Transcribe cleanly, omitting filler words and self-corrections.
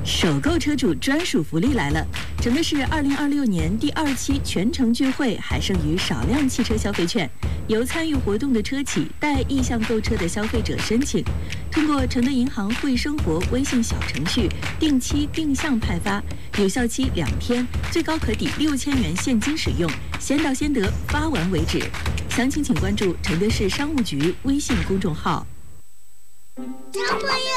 首购车主专属福利来了！承德市2026年第2期全程聚会还剩余少量汽车消费券，由参与活动的车企代意向购车的消费者申请，通过承德银行惠生活微信小程序定期定向派发，有效期2天，最高可抵6000元现金使用，先到先得，发完为止。详情请关注承德市商务局微信公众号。 交作业